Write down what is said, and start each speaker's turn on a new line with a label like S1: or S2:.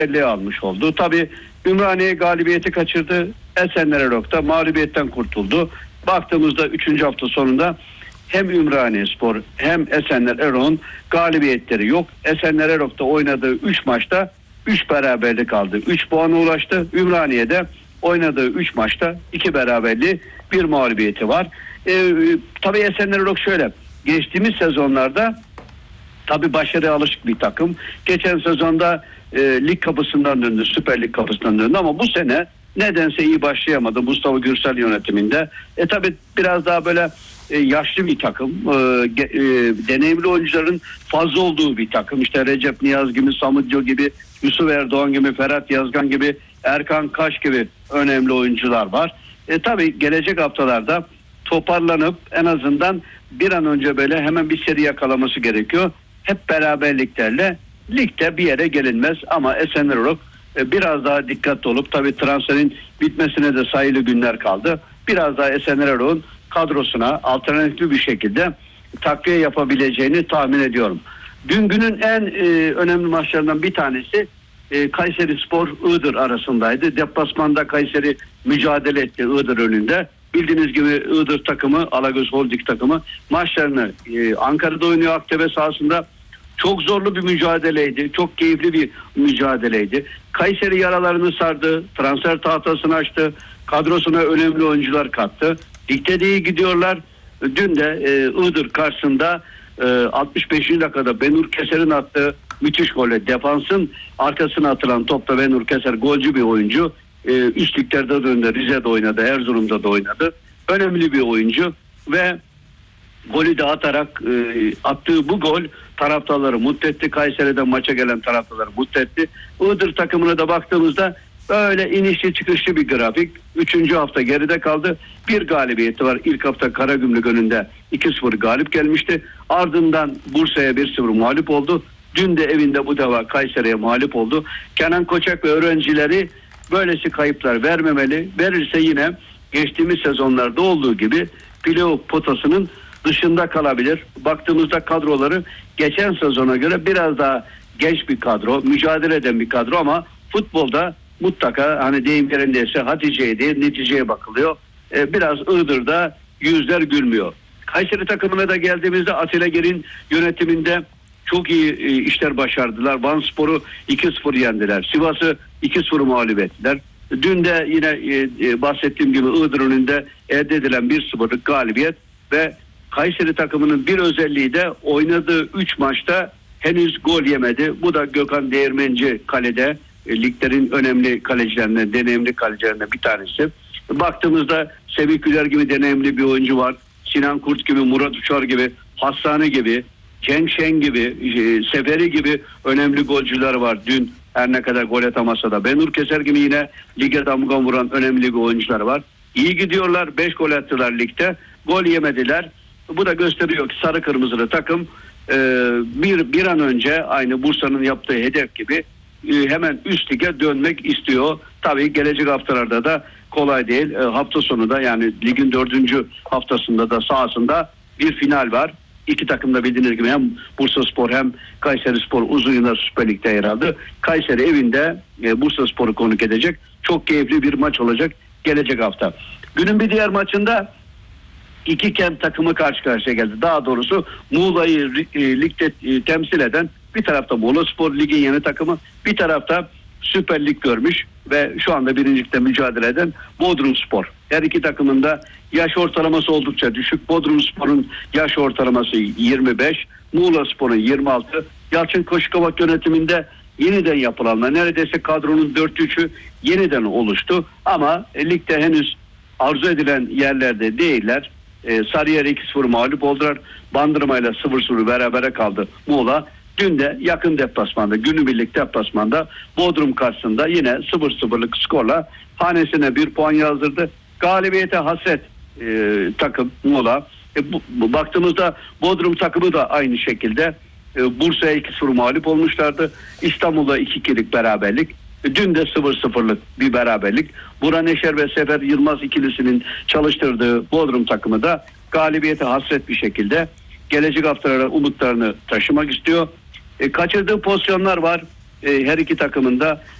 S1: beraberliği almış oldu. Tabii Ümraniye galibiyeti kaçırdı. Esenler Erok'ta mağlubiyetten kurtuldu. Baktığımızda 3. hafta sonunda hem Ümraniyespor hem Esenler Erok'un galibiyetleri yok. Esenler Erok'ta oynadığı 3 maçta 3 beraberlik aldı. 3 puana ulaştı. Ümraniye'de oynadığı 3 maçta 2 beraberliği, 1 mağlubiyeti var. Tabii Esenler Erok şöyle. Geçtiğimiz sezonlarda tabii başarıya alışık bir takım. Geçen sezonda lig kapısından döndü. Süper Lig kapısından döndü ama bu sene nedense iyi başlayamadı Mustafa Gürsel yönetiminde. Tabii biraz daha böyle yaşlı bir takım. Deneyimli oyuncuların fazla olduğu bir takım. İşte Recep Niyaz gibi, Samudjo gibi, Yusuf Erdoğan gibi, Ferhat Yazgan gibi, Erkan Kaş gibi önemli oyuncular var. Tabii gelecek haftalarda toparlanıp en azından bir an önce böyle hemen bir seri yakalaması gerekiyor. Hep beraberliklerle ligde bir yere gelinmez ama Esenler Erok biraz daha dikkatli olup, tabii transferin bitmesine de sayılı günler kaldı. Biraz daha Esenler Erok'un kadrosuna alternatif bir şekilde takviye yapabileceğini tahmin ediyorum. Dün günün en önemli maçlarından bir tanesi Kayserispor Iğdır arasındaydı. Deplasmanda Kayseri mücadele etti Iğdır önünde. Bildiğiniz gibi Iğdır takımı, Alagöz Holding takımı maçlarını Ankara'da oynuyor, Aktepe sahasında. Çok zorlu bir mücadeleydi. Çok keyifli bir mücadeleydi. Kayseri yaralarını sardı. Transfer tahtasını açtı. Kadrosuna önemli oyuncular kattı. Ligde de iyi gidiyorlar. Dün de Iğdır karşısında 65. dakikada Benur Keser'in attığı müthiş golle, defansın arkasına atılan topta Benur Keser golcü bir oyuncu. Üst liglerde de oynadı. Rize'de oynadı. Erzurum'da da oynadı. Önemli bir oyuncu ve golü de atarak attığı bu gol taraftarları mutlu etti. Kayseri'den maça gelen taraftarları mutlu etti. Iğdır takımına da baktığımızda böyle inişli çıkışlı bir grafik. 3. hafta geride kaldı. Bir galibiyeti var. İlk hafta Karagümrük önünde 2-0 galip gelmişti. Ardından Bursa'ya 1-0 mağlup oldu. Dün de evinde bu defa Kayseri'ye mağlup oldu. Kenan Koçak ve öğrencileri böylesi kayıplar vermemeli. Verirse yine geçtiğimiz sezonlarda olduğu gibi playoff potasının dışında kalabilir. Baktığımızda kadroları geçen sezona göre biraz daha genç bir kadro, mücadele eden bir kadro ama futbolda mutlaka hani deyim yerindeyse Hatice'ye değil neticeye bakılıyor. Biraz Iğdır'da yüzler gülmüyor. Kayseri takımına da geldiğimizde Atilla Ger'in yönetiminde çok iyi işler başardılar. Vanspor'u 2-0 yendiler. Sivas'ı 2-0 mağlup ettiler. Dün de yine bahsettiğim gibi Iğdır önünde elde edilen 1-0'lık galibiyet ve Kayseri takımının bir özelliği de oynadığı 3 maçta henüz gol yemedi. Bu da Gökhan Değirmenci kalede, liglerin önemli kalecilerinden, deneyimli kalecilerinden bir tanesi. Baktığımızda Semih Güler gibi deneyimli bir oyuncu var. Sinan Kurt gibi, Murat Uçar gibi, Hassani gibi, Cenk Şen gibi, Seferi gibi önemli golcüler var. Dün her ne kadar gol atamasa da Benur Keser gibi yine lige damga vuran önemli bir oyuncular var. İyi gidiyorlar. 5 gol attılar ligde. Gol yemediler. Bu da gösteriyor ki sarı kırmızılı takım bir an önce aynı Bursa'nın yaptığı hedef gibi hemen üst lige dönmek istiyor. Tabii gelecek haftalarda da kolay değil. Hafta sonu da yani ligin 4. haftasında da sahasında bir final var. İki takım da bildiğiniz gibi hem Bursaspor hem Kayserispor uzun yıllar Süper Lig'de yer aldı. Kayseri evinde Bursaspor'u konuk edecek. Çok keyifli bir maç olacak gelecek hafta. Günün bir diğer maçında iki kent takımı karşı karşıya geldi. Daha doğrusu Muğla'yı ligde temsil eden bir tarafta Muğlaspor ligin yeni takımı, bir tarafta Süper Lig görmüş ve şu anda birincilikte mücadele eden Bodrumspor. Her iki takımın da yaş ortalaması oldukça düşük. Bodrumspor'un yaş ortalaması 25, Muğlaspor'un 26. Yalçın Koşukavak yönetiminde yeniden yapılanlar, neredeyse kadronun 4-3'ü yeniden oluştu. Ama ligde henüz arzu edilen yerlerde değiller. Sarıyer'e 2-0 mağlup oldular. Bandırma'yla 0-0 berabere kaldı Muğla. Dün de yakın deplasmanda, günübirlik deplasmanda Bodrum karşısında yine 0-0'lık skorla hanesine bir puan yazdırdı. Galibiyete hasret takım Muğla. Baktığımızda Bodrum takımı da aynı şekilde Bursa'ya 2-0 mağlup olmuşlardı. İstanbul'da 2-2'lik beraberlik. Dün de 0-0'lık bir beraberlik. Burak Neşer ve Sefer Yılmaz ikilisinin çalıştırdığı Bodrum takımı da galibiyete hasret bir şekilde gelecek haftalara umutlarını taşımak istiyor. Kaçırdığı pozisyonlar var. her iki takımın da